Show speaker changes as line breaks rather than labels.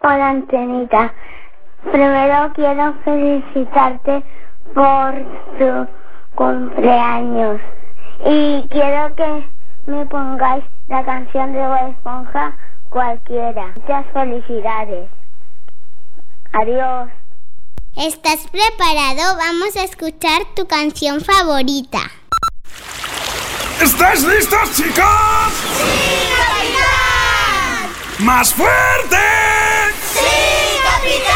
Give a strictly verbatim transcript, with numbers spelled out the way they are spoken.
Hola, Antenita. Primero quiero felicitarte por tu cumpleaños. Y quiero que me pongáis la canción de Bob Esponja, cualquiera. Muchas felicidades. Adiós.
¿Estás preparado? Vamos a escuchar tu canción favorita.
¿Estáis listos, chicos?
¡Sí, capitán!
¡Más fuerte!
¡Sí, capitán!